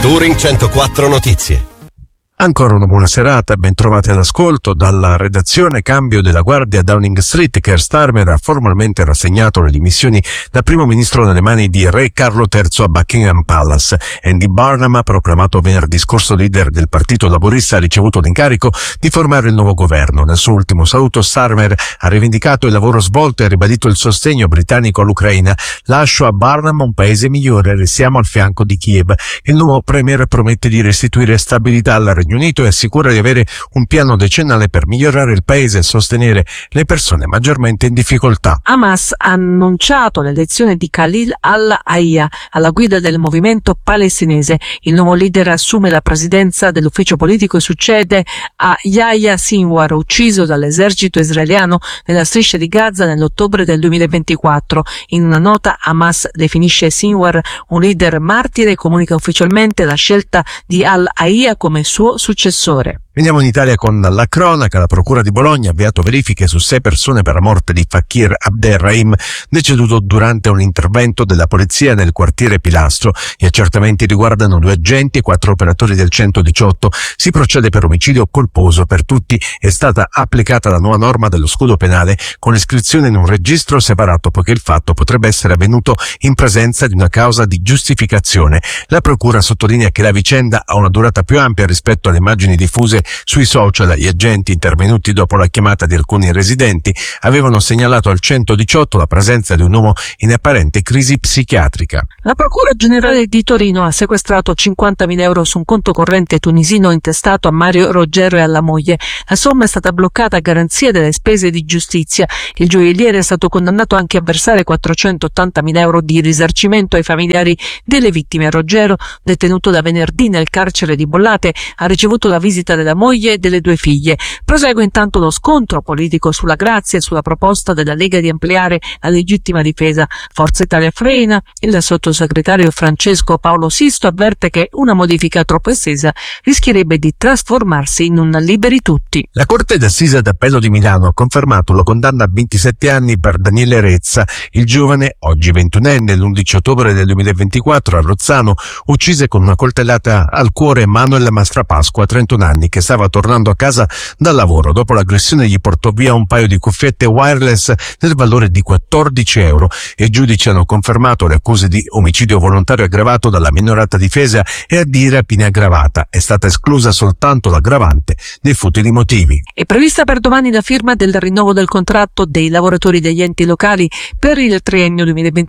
Touring 104 Notizie. Ancora una buona serata, ben trovati all'ascolto. Dalla redazione cambio della guardia a Downing Street. Keir Starmer ha formalmente rassegnato le dimissioni da primo ministro nelle mani di Re Carlo III a Buckingham Palace. Andy Burnham, proclamato venerdì scorso leader del Partito Laburista, ha ricevuto l'incarico di formare il nuovo governo. Nel suo ultimo saluto Starmer ha rivendicato il lavoro svolto e ha ribadito il sostegno britannico all'Ucraina. Lascio a Burnham un paese migliore, restiamo al fianco di Kiev. Il nuovo premier promette di restituire stabilità alla Regno Unito e assicura di avere un piano decennale per migliorare il paese e sostenere le persone maggiormente in difficoltà. Hamas ha annunciato l'elezione di Khalil al-Hayya alla guida del movimento palestinese. Il nuovo leader assume la presidenza dell'ufficio politico e succede a Yahya Sinwar, ucciso dall'esercito israeliano nella striscia di Gaza nell'ottobre del 2024. In una nota Hamas definisce Sinwar un leader martire e comunica ufficialmente la scelta di al-Hayya come suo successore. Veniamo in Italia con la cronaca. La Procura di Bologna ha avviato verifiche su 6 persone per la morte di Fakir Abderrahim, deceduto durante un intervento della polizia nel quartiere Pilastro. Gli accertamenti riguardano 2 agenti e 4 operatori del 118. Si procede per omicidio colposo. Per tutti è stata applicata la nuova norma dello scudo penale con iscrizione in un registro separato, poiché il fatto potrebbe essere avvenuto in presenza di una causa di giustificazione. La Procura sottolinea che la vicenda ha una durata più ampia rispetto alle immagini diffuse sui social. Gli agenti, intervenuti dopo la chiamata di alcuni residenti, avevano segnalato al 118 la presenza di un uomo in apparente crisi psichiatrica. La Procura Generale di Torino ha sequestrato 50.000 euro su un conto corrente tunisino intestato a Mario Roggero e alla moglie. La somma è stata bloccata a garanzia delle spese di giustizia. Il gioielliere è stato condannato anche a versare 480.000 euro di risarcimento ai familiari delle vittime. Roggero, detenuto da venerdì nel carcere di Bollate, ha ricevuto la visita della moglie e delle 2 figlie. Prosegue intanto lo scontro politico sulla grazia e sulla proposta della Lega di ampliare la legittima difesa. Forza Italia frena. Il sottosegretario Francesco Paolo Sisto avverte che una modifica troppo estesa rischierebbe di trasformarsi in un liberi tutti. La Corte d'Assise d'Appello di Milano ha confermato la condanna a 27 anni per Daniele Rezza. Il giovane, oggi 21enne, l'11 ottobre del 2024 a Rozzano, uccise con una coltellata al cuore Manuel Mastrapasqua, 31 anni, che stava tornando a casa dal lavoro. Dopo l'aggressione gli portò via un paio di cuffiette wireless nel valore di 14 euro. I giudici hanno confermato le accuse di omicidio volontario aggravato dalla minorata difesa e di rapina aggravata. È stata esclusa soltanto l'aggravante dei futili motivi. È prevista per domani la firma del rinnovo del contratto dei lavoratori degli enti locali per il triennio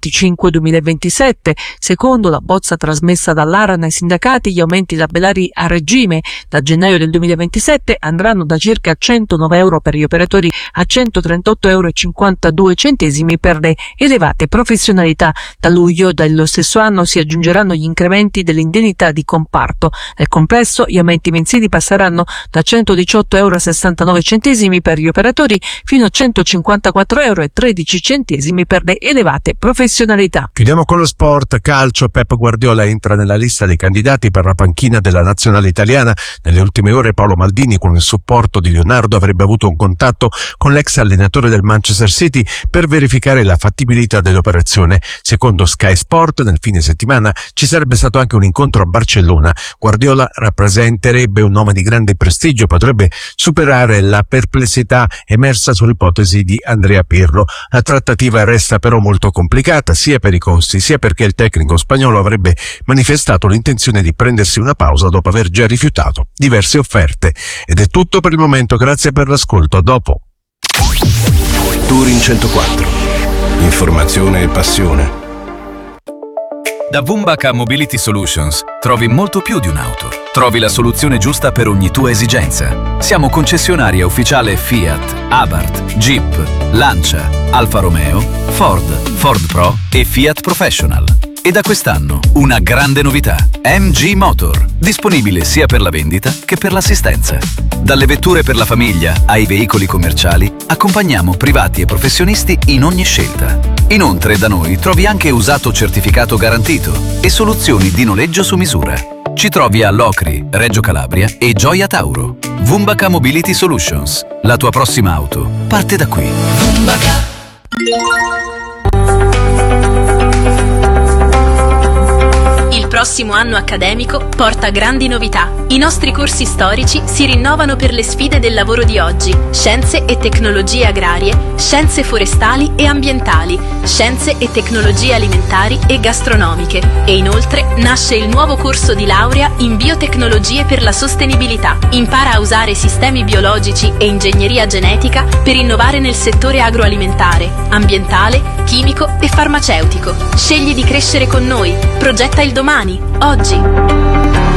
2025-2027. Secondo la bozza trasmessa dall'ARAN ai sindacati, gli aumenti tabellari a regime da gennaio del 2027 andranno da circa 109 euro per gli operatori a 138,52 euro per le elevate professionalità. Da luglio dello stesso anno si aggiungeranno gli incrementi dell'indennità di comparto. Nel complesso gli aumenti mensili passeranno da 118,69 euro per gli operatori fino a 154,13 euro per le elevate professionalità. Chiudiamo con lo sport calcio. Pep Guardiola entra nella lista dei candidati per la panchina della nazionale italiana. Nelle ultime ore Paolo Maldini, con il supporto di Leonardo, avrebbe avuto un contatto con l'ex allenatore del Manchester City per verificare la fattibilità dell'operazione. Secondo Sky Sport, nel fine settimana ci sarebbe stato anche un incontro a Barcellona. Guardiola rappresenterebbe un nome di grande prestigio, potrebbe superare la perplessità emersa sull'ipotesi di Andrea Pirlo. La trattativa resta però molto complicata, sia per i costi sia perché il tecnico spagnolo avrebbe manifestato l'intenzione di prendersi una pausa dopo aver già rifiutato diverse offerte. Ed è tutto per il momento, grazie per l'ascolto, a dopo. Touring 104. Informazione e passione. Da Vumbaka Mobility Solutions trovi molto più di un'auto. Trovi la soluzione giusta per ogni tua esigenza. Siamo concessionaria ufficiale Fiat, Abarth, Jeep, Lancia, Alfa Romeo, Ford Pro e Fiat Professional. E da quest'anno una grande novità: MG Motor, disponibile sia per la vendita che per l'assistenza. Dalle vetture per la famiglia ai veicoli commerciali, accompagniamo privati e professionisti in ogni scelta. Inoltre da noi trovi anche usato certificato garantito e soluzioni di noleggio su misura. Ci trovi a Locri, Reggio Calabria e Gioia Tauro. Vumbaka Mobility Solutions. La tua prossima auto parte da qui. Vumbaka. prossimo anno accademico porta grandi novità. I nostri corsi storici si rinnovano per le sfide del lavoro di oggi: scienze e tecnologie agrarie, scienze forestali e ambientali, scienze e tecnologie alimentari e gastronomiche. E inoltre nasce il nuovo corso di laurea in biotecnologie per la sostenibilità. Impara a usare sistemi biologici e ingegneria genetica per innovare nel settore agroalimentare, ambientale, chimico e farmaceutico. Scegli di crescere con noi. Progetta il domani, oggi.